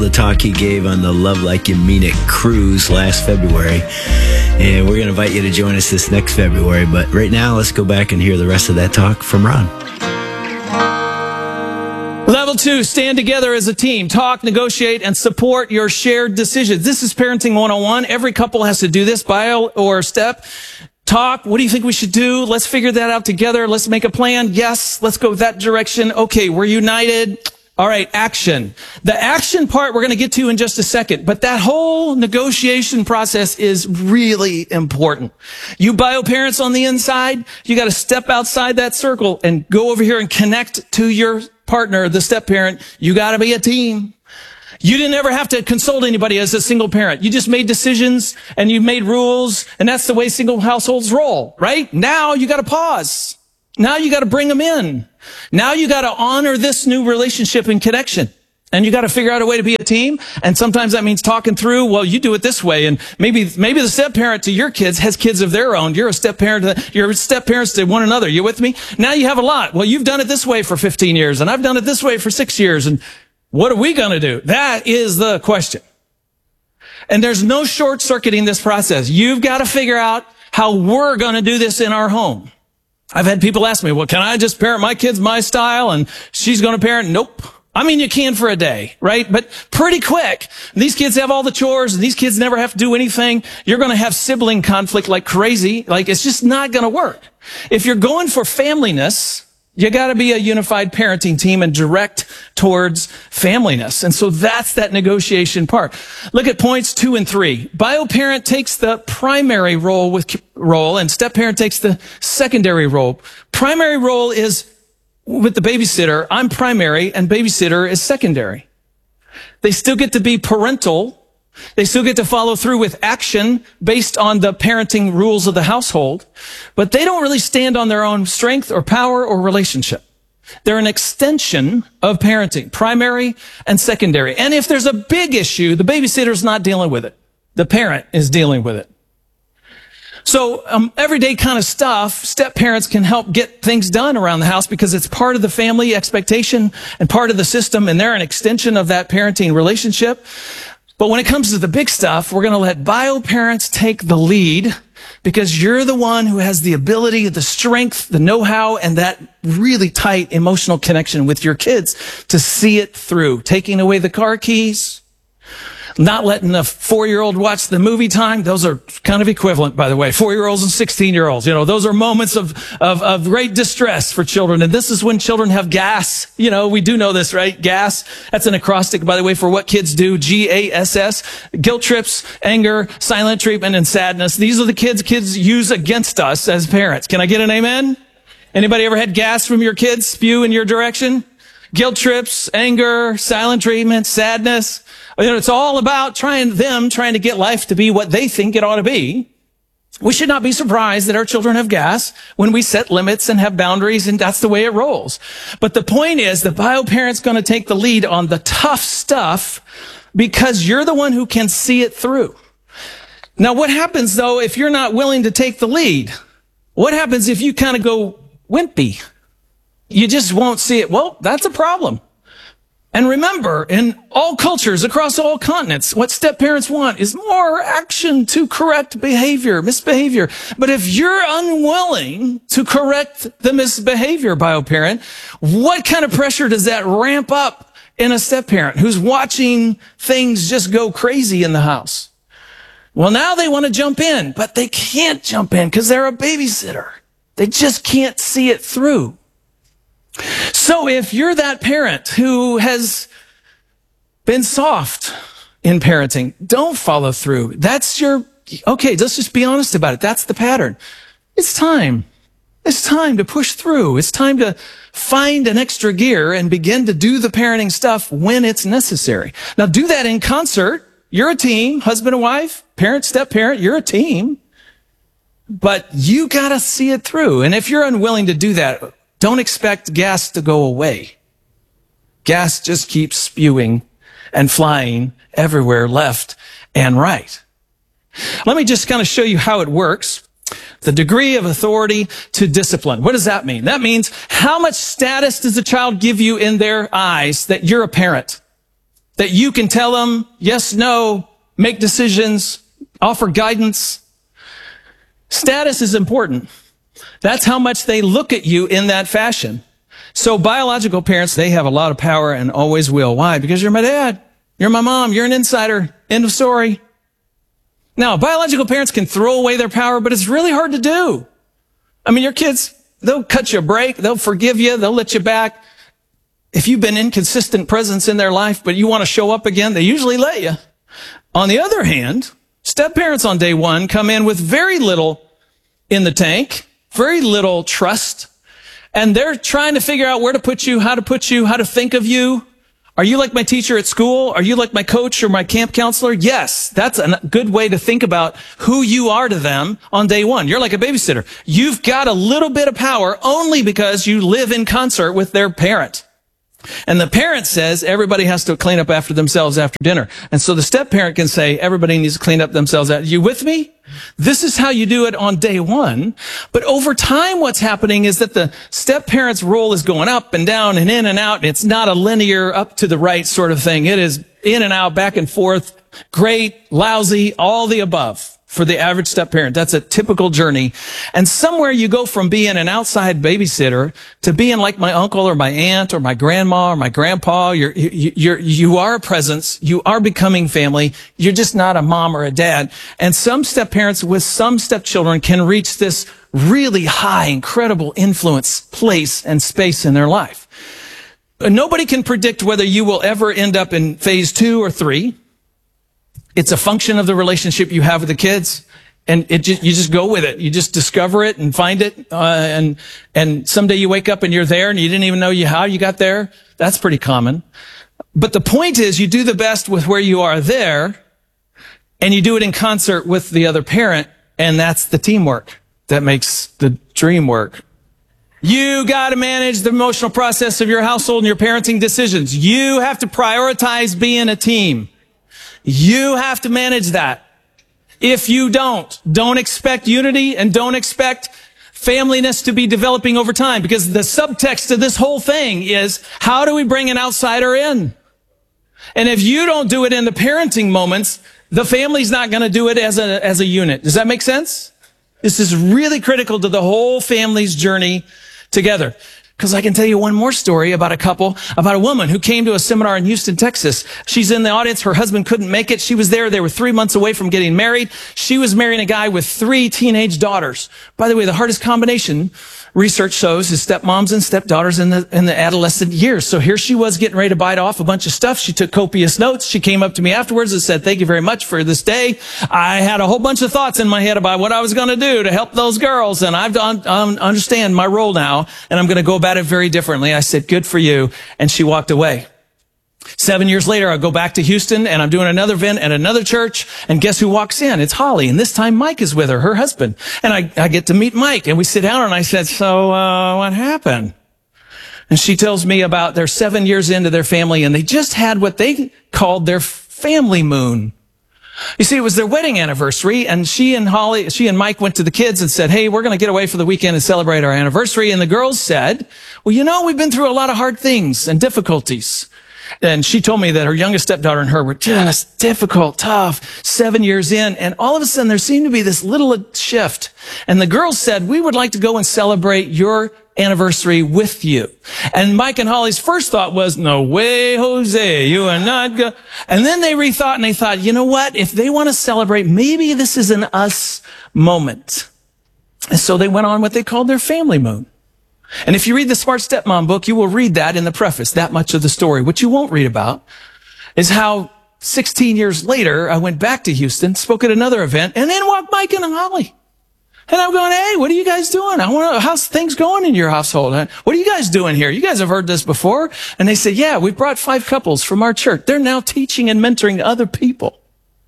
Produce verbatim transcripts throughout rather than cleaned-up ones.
the talk he gave on the Love Like You Mean It cruise last February. And we're going to invite you to join us this next February. But right now, let's go back and hear the rest of that talk from Ron. Level two, stand together as a team. Talk, negotiate, and support your shared decisions. This is Parenting one oh one. Every couple has to do this, bio or step. Talk, what do you think we should do? Let's figure that out together. Let's make a plan. Yes, let's go that direction. Okay, we're united. All right, action. The action part we're going to get to in just a second, but that whole negotiation process is really important. You bio parents on the inside, you got to step outside that circle and go over here and connect to your partner, the step parent. You got to be a team. You didn't ever have to consult anybody as a single parent. You just made decisions and you made rules, and that's the way single households roll, right? Now you got to pause. Now you got to bring them in. Now you got to honor this new relationship and connection. And you got to figure out a way to be a team. And sometimes that means talking through, well, you do it this way. And maybe, maybe the step parent to your kids has kids of their own. You're a step parent, to, you're step parents to one another. You with me? Now you have a lot. Well, you've done it this way for fifteen years and I've done it this way for six years. And what are we going to do? That is the question. And there's no short circuiting this process. You've got to figure out how we're going to do this in our home. I've had people ask me, well, can I just parent my kids my style and she's going to parent? Nope. I mean, you can for a day, right? But pretty quick. These kids have all the chores and these kids never have to do anything. You're going to have sibling conflict like crazy. Like, it's just not going to work. If you're going for familyness, you got to be a unified parenting team and direct towards familyness. And so that's that negotiation part. Look at points two and three. Bio parent takes the primary role with role and step parent takes the secondary role. Primary role is with the babysitter. I'm primary and babysitter is secondary. They still get to be parental. They still get to follow through with action based on the parenting rules of the household, but they don't really stand on their own strength or power or relationship. They're an extension of parenting, primary and secondary. And if there's a big issue, the babysitter's not dealing with it. The parent is dealing with it. So um, everyday kind of stuff, step parents can help get things done around the house because it's part of the family expectation and part of the system, and they're an extension of that parenting relationship. But when it comes to the big stuff, we're going to let bio parents take the lead because you're the one who has the ability, the strength, the know-how, and that really tight emotional connection with your kids to see it through. Taking away the car keys, not letting a four-year-old watch the movie time. Those are kind of equivalent, by the way. Four-year-olds and sixteen-year-olds. You know, those are moments of, of, of great distress for children. And this is when children have gas. You know, we do know this, right? Gas. That's an acrostic, by the way, for what kids do. G A S S. Guilt trips, anger, silent treatment, and sadness. These are the kids kids use against us as parents. Can I get an amen? Anybody ever had gas from your kids spew in your direction? Guilt trips, anger, silent treatment, sadness. You know, it's all about trying them, trying to get life to be what they think it ought to be. We should not be surprised that our children have gas when we set limits and have boundaries, and that's the way it rolls. But the point is, the bio parent's going to take the lead on the tough stuff because you're the one who can see it through. Now, what happens, though, if you're not willing to take the lead? What happens if you kind of go wimpy? You just won't see it. Well, that's a problem. And remember, in all cultures across all continents, what step parents want is more action to correct behavior, misbehavior. But if you're unwilling to correct the misbehavior, bio parent, what kind of pressure does that ramp up in a step parent who's watching things just go crazy in the house? Well, now they want to jump in, but they can't jump in because they're a babysitter. They just can't see it through. So if you're that parent who has been soft in parenting, don't follow through. That's your, okay, let's just be honest about it. That's the pattern. It's time. It's time to push through. It's time to find an extra gear and begin to do the parenting stuff when it's necessary. Now do that in concert. You're a team, husband and wife, parent, step parent, you're a team. But you gotta see it through. And if you're unwilling to do that, don't expect gas to go away. Gas just keeps spewing and flying everywhere, left and right. Let me just kind of show you how it works. The degree of authority to discipline. What does that mean? That means how much status does a child give you in their eyes that you're a parent? that you can tell them yes, no, make decisions, offer guidance. Status is important. That's how much they look at you in that fashion. So biological parents, they have a lot of power and always will. Why? Because you're my dad. You're my mom. You're an insider. End of story. Now, biological parents can throw away their power, but it's really hard to do. I mean, your kids, they'll cut you a break. They'll forgive you. They'll let you back. If you've been inconsistent presence in their life, but you want to show up again, they usually let you. On the other hand, step parents on day one come in with very little in the tank, very little trust. And they're trying to figure out where to put you, how to put you, how to think of you. Are you like my teacher at school? Are you like my coach or my camp counselor? Yes, that's a good way to think about who you are to them on day one. You're like a babysitter. You've got a little bit of power only because you live in concert with their parent. And the parent says everybody has to clean up after themselves after dinner. And so the step parent can say everybody needs to clean up themselves. Are you with me? This is how you do it on day one. But over time, what's happening is that the step parent's role is going up and down and in and out. It's not a linear up to the right sort of thing. It is in and out, back and forth, great, lousy, all the above. For the average step parent, that's a typical journey. And somewhere you go from being an outside babysitter to being like my uncle or my aunt or my grandma or my grandpa. You're, you, you're, you are a presence. You are becoming family. You're just not a mom or a dad. And some step parents with some stepchildren can reach this really high, incredible influence, place, and space in their life. Nobody can predict whether you will ever end up in phase two or three. It's a function of the relationship you have with the kids, and it just, you just go with it. You just discover it and find it, uh, and and someday you wake up and you're there, and you didn't even know you how you got there. That's pretty common. But the point is, you do the best with where you are there, and you do it in concert with the other parent, and that's the teamwork that makes the dream work. You got to manage the emotional process of your household and your parenting decisions. You have to prioritize being a team. You have to manage that. If you don't, don't expect unity and don't expect familyness to be developing over time, because the subtext of this whole thing is, how do we bring an outsider in? And if you don't do it in the parenting moments, the family's not going to do it as a, as a unit. Does that make sense? This is really critical to the whole family's journey together. Because I can tell you one more story about a couple, about a woman who came to a seminar in Houston, Texas. She's in the audience. Her husband couldn't make it. She was there. They were three months away from getting married. She was marrying a guy with three teenage daughters. By the way, the hardest combination, research shows, is stepmoms and stepdaughters in the, in the adolescent years. So here she was getting ready to bite off a bunch of stuff. She took copious notes. She came up to me afterwards and said, "Thank you very much for this day. I had a whole bunch of thoughts in my head about what I was going to do to help those girls. And I've done, um, understand my role now, and I'm going to go about it very differently." I said, "Good for you." And she walked away. Seven years later, I go back to Houston, and I'm doing another event at another church, and guess who walks in? It's Holly, and this time Mike is with her, her husband. And I, I get to meet Mike, and we sit down, and I said, "So, uh, what happened?" And she tells me about they're seven years into their family, and they just had what they called their family moon. You see, it was their wedding anniversary, and she and Holly, she and Mike went to the kids and said, "Hey, we're going to get away for the weekend and celebrate our anniversary." And the girls said, "Well, you know, we've been through a lot of hard things and difficulties." And she told me that her youngest stepdaughter and her were just difficult, tough, seven years in. And all of a sudden, there seemed to be this little shift. And the girls said, "We would like to go and celebrate your anniversary with you." And Mike and Holly's first thought was, "No way, Jose, you are not go-" And then they rethought and they thought, you know what? If they want to celebrate, maybe this is an us moment. And so they went on what they called their family moon. And if you read the Smart Stepmom book, you will read that in the preface, that much of the story. What you won't read about is how sixteen years later, I went back to Houston, spoke at another event, and then walked Mike and Holly. And I'm going, "Hey, what are you guys doing? I want to, how's things going in your household? What are you guys doing here? You guys have heard this before?" And they said, "Yeah, we brought five couples from our church. They're now teaching and mentoring other people."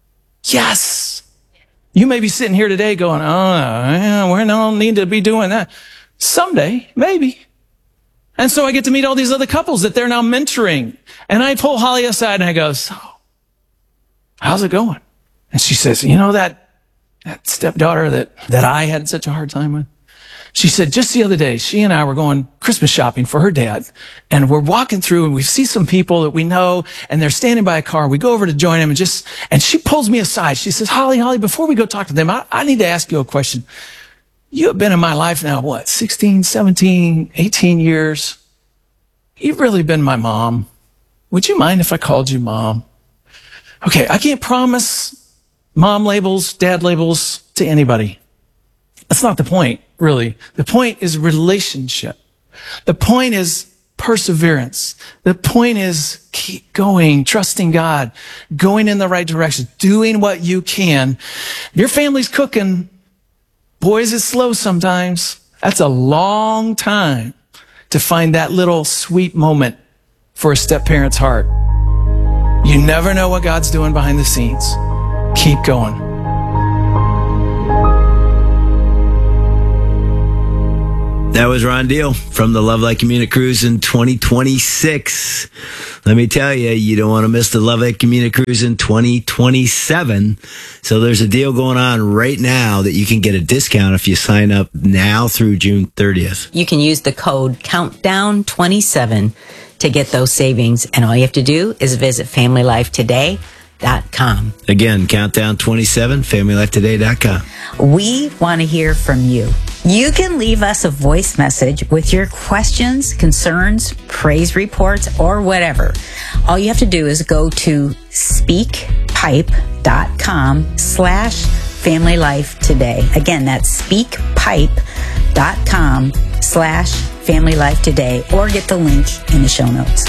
Yes. You may be sitting here today going, "Oh, yeah, we don't need to be doing that." Someday, maybe. And so I get to meet all these other couples that they're now mentoring. And I pull Holly aside and I go, "So, how's it going?" And she says, "You know that, that stepdaughter that, that I had such a hard time with? She said, just the other day, she and I were going Christmas shopping for her dad. And we're walking through and we see some people that we know and they're standing by a car. We go over to join them and just, and she pulls me aside. She says, Holly, Holly, before we go talk to them, I, I need to ask you a question. You have been in my life now, what, sixteen, seventeen, eighteen years? You've really been my mom. Would you mind if I called you mom? Okay, I can't promise mom labels, dad labels to anybody. That's not the point, really. The point is relationship. The point is perseverance. The point is keep going, trusting God, going in the right direction, doing what you can. Your family's cooking. Boys, it's slow sometimes. That's a long time to find that little sweet moment for a step-parent's heart. You never know what God's doing behind the scenes. Keep going. That was Ron Deal from the Love Like You Mean It Cruise in twenty twenty-six. Let me tell you, you don't want to miss the Love Like You Mean It Cruise in twenty twenty-seven. So there's a deal going on right now that you can get a discount if you sign up now through June thirtieth. You can use the code countdown twenty-seven to get those savings. And all you have to do is visit family life today dot com. Again, countdown twenty-seven, family life today dot com. We want to hear from you. You can leave us a voice message with your questions, concerns, praise reports, or whatever. All you have to do is go to speakpipe.com slash family life today. Again, that's speakpipe.com slash family life today, or get the link in the show notes.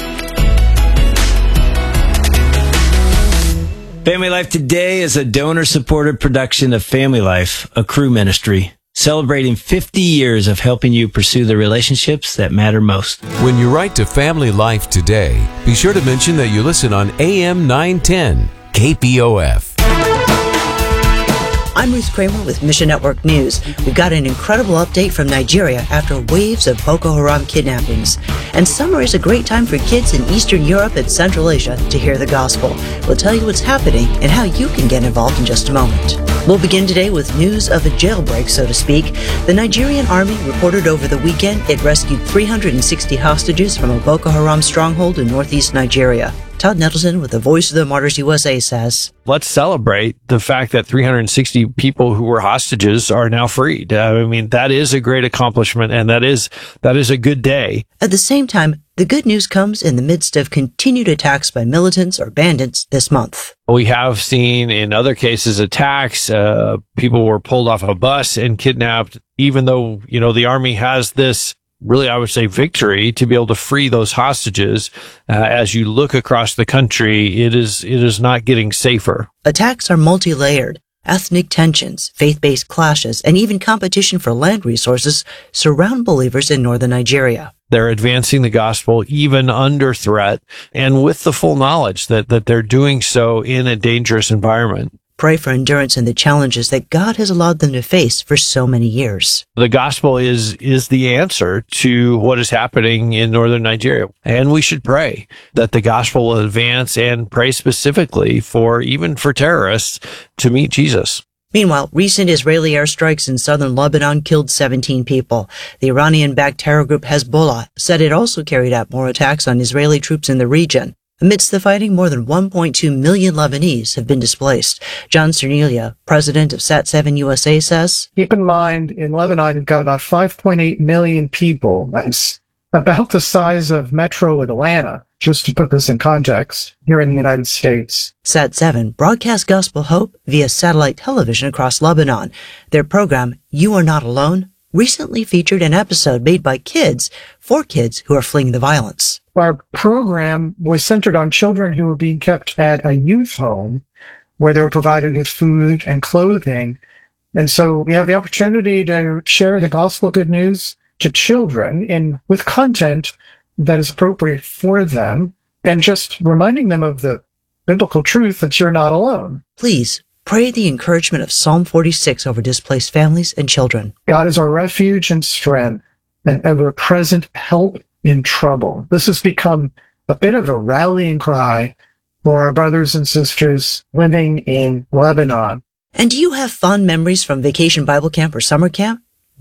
Family Life Today is a donor-supported production of Family Life, a crew ministry, celebrating fifty years of helping you pursue the relationships that matter most. When you write to Family Life Today, be sure to mention that you listen on A M nine ten K P O F. I'm Ruth Kramer with Mission Network News. We've got an incredible update from Nigeria after waves of Boko Haram kidnappings. And summer is a great time for kids in Eastern Europe and Central Asia to hear the gospel. We'll tell you what's happening and how you can get involved in just a moment. We'll begin today with news of a jailbreak, so to speak. The Nigerian army reported over the weekend it rescued three hundred sixty hostages from a Boko Haram stronghold in northeast Nigeria. Todd Nettleton with the Voice of the Martyrs U S A says, let's celebrate the fact that three hundred sixty people who were hostages are now freed. Uh, I mean, that is a great accomplishment, and that is that is a good day. At the same time, the good news comes in the midst of continued attacks by militants or bandits this month. We have seen in other cases attacks. Uh, people were pulled off a bus and kidnapped, even though, you know, the army has this really, I would say, victory to be able to free those hostages. Uh, as you look across the country, it is it is not getting safer. Attacks are multi-layered. Ethnic tensions, faith-based clashes, and even competition for land resources surround believers in northern Nigeria. They're advancing the gospel even under threat and with the full knowledge that, that they're doing so in a dangerous environment. Pray for endurance in the challenges that God has allowed them to face for so many years. The gospel is is the answer to what is happening in northern Nigeria. And we should pray that the gospel will advance, and pray specifically for, even for terrorists, to meet Jesus. Meanwhile, recent Israeli airstrikes in southern Lebanon killed seventeen people. The Iranian-backed terror group Hezbollah said it also carried out more attacks on Israeli troops in the region. Amidst the fighting, more than one point two million Lebanese have been displaced. John Cernelia, president of Sat seven U S A, says, keep in mind, in Lebanon, you've got about five point eight million people. That's about the size of Metro Atlanta, just to put this in context, here in the United States. Sat seven broadcasts gospel hope via satellite television across Lebanon. Their program, You Are Not Alone, recently featured an episode made by kids for kids who are fleeing the violence. Our program was centered on children who were being kept at a youth home where they were provided with food and clothing. And so we have the opportunity to share the gospel good news to children in with content that is appropriate for them, and just reminding them of the biblical truth that you're not alone. Please pray the encouragement of Psalm forty-six over displaced families and children. God is our refuge and strength, an ever-present help in trouble. This has become a bit of a rallying cry for our brothers and sisters living in Lebanon. And do you have fond memories from Vacation Bible Camp or Summer Camp?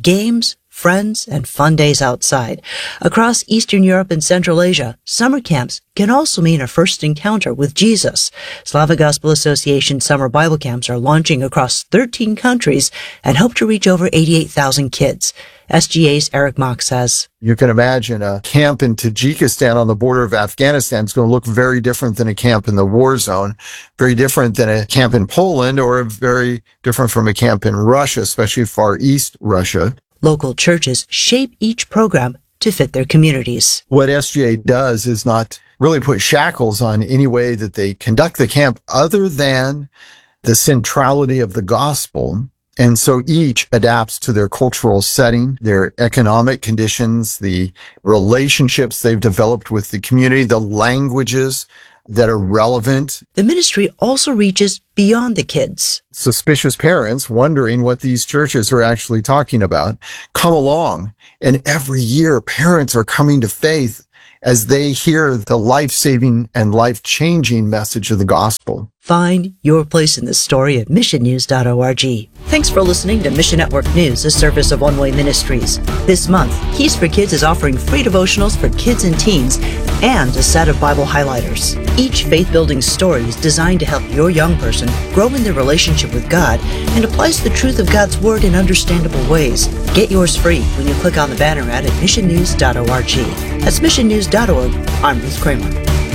games, friends, and fun days outside. Across Eastern Europe and Central Asia, summer camps can also mean a first encounter with Jesus. Slavic Gospel Association summer Bible camps are launching across thirteen countries and hope to reach over eighty-eight thousand kids. S G A's Eric Mock says, you can imagine a camp in Tajikistan on the border of Afghanistan is going to look very different than a camp in the war zone, very different than a camp in Poland, or very different from a camp in Russia, especially Far East Russia. Local churches shape each program to fit their communities. What S G A does is not really put shackles on any way that they conduct the camp other than the centrality of the gospel. And so each adapts to their cultural setting, their economic conditions, the relationships they've developed with the community, the languages that are relevant. The ministry also reaches beyond the kids. Suspicious parents wondering what these churches are actually talking about come along, and every year parents are coming to faith as they hear the life-saving and life-changing message of the gospel. Find your place in this story at mission news dot org. Thanks for listening to Mission Network News, a service of One Way Ministries. This month, Keys for Kids is offering free devotionals for kids and teens and a set of Bible highlighters. Each faith-building story is designed to help your young person grow in their relationship with God and applies the truth of God's Word in understandable ways. Get yours free when you click on the banner ad at mission news dot org. That's mission news dot org. I'm Ruth Kramer.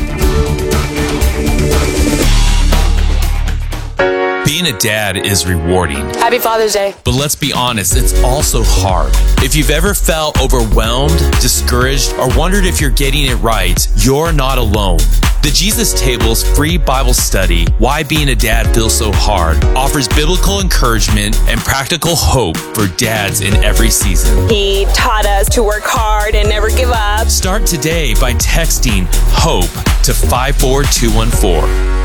Being a dad is rewarding. Happy Father's Day. But let's be honest, it's also hard. If you've ever felt overwhelmed, discouraged, or wondered if you're getting it right, you're not alone. The Jesus Table's free Bible study, Why Being a Dad Feels So Hard, offers biblical encouragement and practical hope for dads in every season. He taught us to work hard and never give up. Start today by texting HOPE to five four two one four.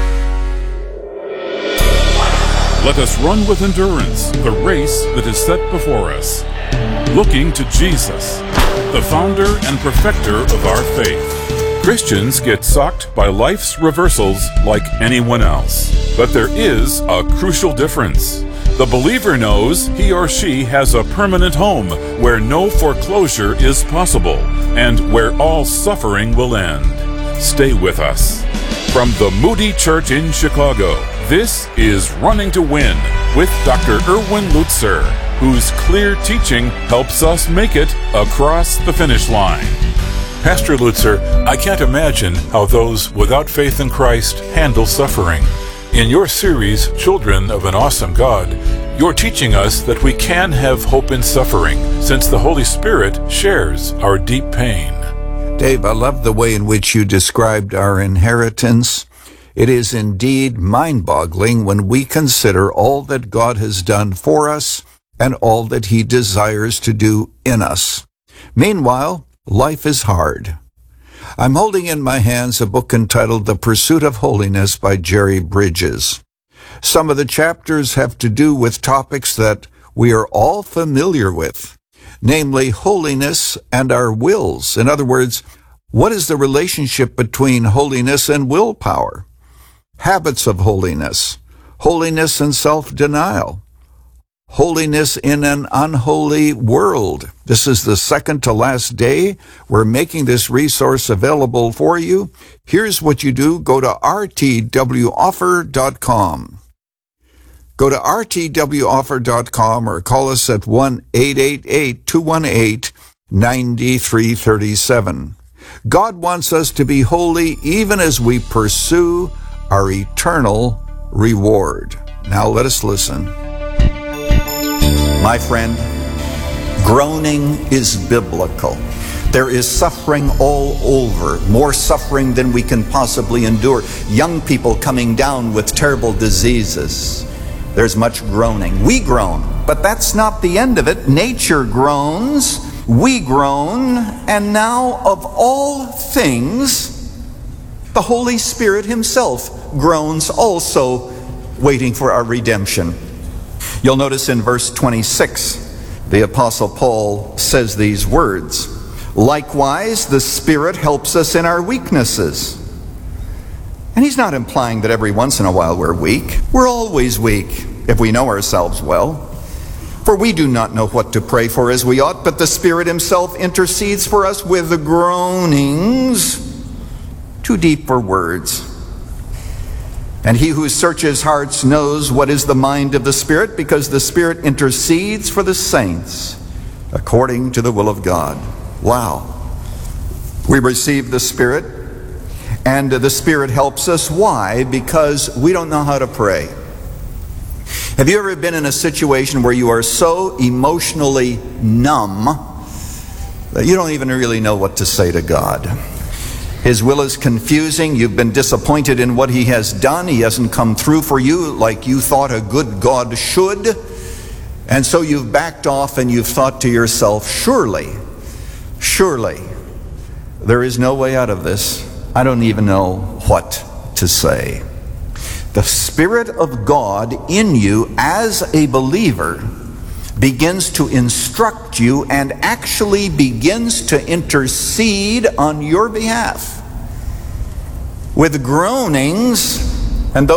Let us run with endurance the race that is set before us, looking to Jesus, the founder and perfecter of our faith. Christians get socked by life's reversals like anyone else, but there is a crucial difference. The believer knows he or she has a permanent home where no foreclosure is possible and where all suffering will end. Stay with us. From the Moody Church in Chicago, this is Running to Win with Doctor Erwin Lutzer, whose clear teaching helps us make it across the finish line. Pastor Lutzer, I can't imagine how those without faith in Christ handle suffering. In your series, Children of an Awesome God, you're teaching us that we can have hope in suffering, since the Holy Spirit shares our deep pain. Dave, I love the way in which you described our inheritance. It is indeed mind-boggling when we consider all that God has done for us and all that He desires to do in us. Meanwhile, life is hard. I'm holding in my hands a book entitled The Pursuit of Holiness by Jerry Bridges. Some of the chapters have to do with topics that we are all familiar with, namely holiness and our wills. In other words, what is the relationship between holiness and willpower? Habits of holiness, holiness and self-denial, holiness in an unholy world. This is the second to last day. We're making this resource available for you. Here's what you do. Go to r t w offer dot com. Go to r t w offer dot com or call us at one eight eight eight, two one eight, nine three three seven. God wants us to be holy even as we pursue our eternal reward. Now let us listen. My friend, groaning is biblical. There is suffering all over, more suffering than we can possibly endure. Young people coming down with terrible diseases. There's much groaning. We groan, but that's not the end of it. Nature groans, we groan, and now of all things, the Holy Spirit Himself groans also, waiting for our redemption. You'll notice in verse twenty-six, the Apostle Paul says these words, "Likewise, the Spirit helps us in our weaknesses." And he's not implying that every once in a while we're weak. We're always weak if we know ourselves well. For we do not know what to pray for as we ought, but the Spirit himself intercedes for us with the groanings too deep for words. And he who searches hearts knows what is the mind of the Spirit, because the Spirit intercedes for the saints according to the will of God. Wow. We receive the Spirit, and the Spirit helps us. Why? Because we don't know how to pray. Have you ever been in a situation where you are so emotionally numb that you don't even really know what to say to God? His will is confusing. You've been disappointed in what he has done. He hasn't come through for you like you thought a good God should. And so you've backed off and you've thought to yourself, surely, surely, there is no way out of this. I don't even know what to say. The Spirit of God in you as a believer begins to instruct you and actually begins to intercede on your behalf with groanings